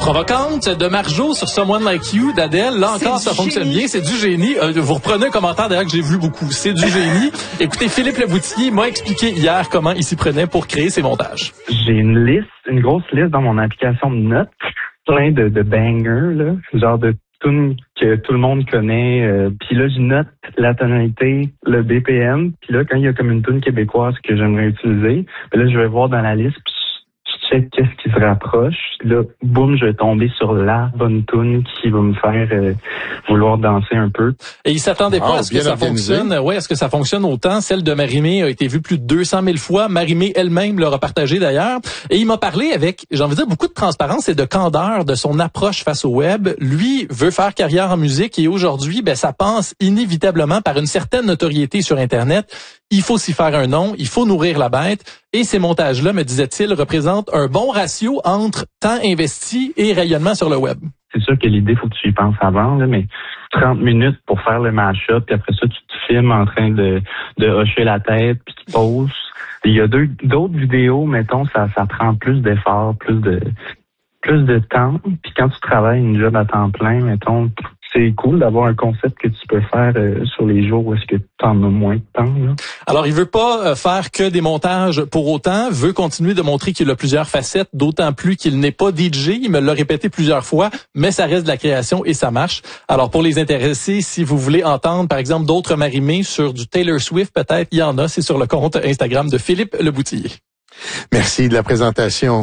Provocante de Marjo sur Someone Like You d'Adèle. Là encore, ça fonctionne bien. C'est du génie. Vous reprenez un commentaire d'ailleurs que j'ai vu beaucoup. C'est du génie. Écoutez, Philippe Leboutillier m'a expliqué hier comment il s'y prenait pour créer ses montages. J'ai une grosse liste dans mon application de notes, plein de bangers, là, genre de tunes que tout le monde connaît. Puis là, je note la tonalité, le BPM. Puis là, quand il y a comme une tune québécoise que j'aimerais utiliser, ben là, je vais voir dans la liste. Puis check qu'est-ce qui se rapproche. Là, boum, je vais tomber sur la bonne tune qui va me faire vouloir danser un peu. Et il s'attendait pas à ce que ça fonctionne. Ouais, est-ce que ça fonctionne autant? Celle de Marie-Mé a été vue plus de 200 000 fois. Marie-Mé elle-même l'a repartagé d'ailleurs. Et il m'a parlé avec, j'ai envie de dire, beaucoup de transparence et de candeur de son approche face au web. Lui veut faire carrière en musique et aujourd'hui, ça passe inévitablement par une certaine notoriété sur Internet. Il faut s'y faire un nom, il faut nourrir la bête. Et ces montages-là, me disait-il, représentent un bon ratio entre temps investi et rayonnement sur le web. C'est sûr que l'idée, faut que tu y penses avant, là, mais 30 minutes pour faire le mash-up, puis après ça, tu te filmes en train de hocher la tête, puis tu poses. Il y a d'autres vidéos, mettons, ça prend plus d'efforts, plus de temps. Puis quand tu travailles une job à temps plein, mettons, c'est cool d'avoir un concept que tu peux faire sur les jours où est-ce que tu en as moins de temps. Là. Alors, il veut pas faire que des montages pour autant, veut continuer de montrer qu'il a plusieurs facettes, d'autant plus qu'il n'est pas DJ, il me l'a répété plusieurs fois, mais ça reste de la création et ça marche. Alors, pour les intéressés, si vous voulez entendre, par exemple, d'autres Marie-Mé sur du Taylor Swift, peut-être, il y en a, c'est sur le compte Instagram de Philippe Leboutillier. Merci de la présentation.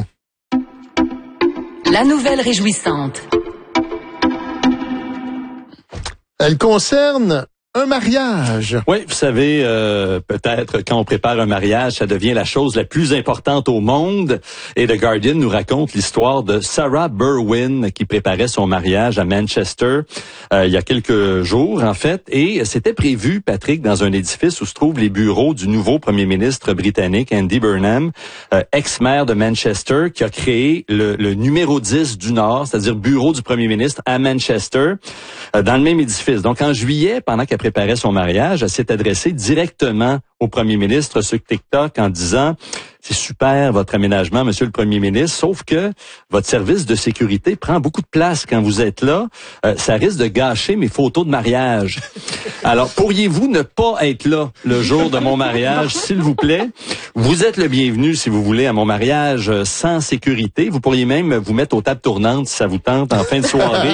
La nouvelle réjouissante. Elle concerne un mariage. Oui, vous savez, peut-être quand on prépare un mariage, ça devient la chose la plus importante au monde. Et The Guardian nous raconte l'histoire de Sarah Berwin qui préparait son mariage à Manchester il y a quelques jours, en fait. Et c'était prévu, Patrick, dans un édifice où se trouvent les bureaux du nouveau premier ministre britannique, Andy Burnham, ex-maire de Manchester, qui a créé le numéro 10 du Nord, c'est-à-dire bureau du premier ministre à Manchester, dans le même édifice. Donc, en juillet, pendant qu'elle préparait son mariage, elle s'est adressée directement au premier ministre sur TikTok en disant « C'est super votre aménagement, monsieur le premier ministre, sauf que votre service de sécurité prend beaucoup de place quand vous êtes là. Ça risque de gâcher mes photos de mariage. Alors, pourriez-vous ne pas être là le jour de mon mariage, s'il vous plaît? Vous êtes le bienvenu, si vous voulez, à mon mariage sans sécurité. Vous pourriez même vous mettre aux tables tournantes si ça vous tente en fin de soirée. »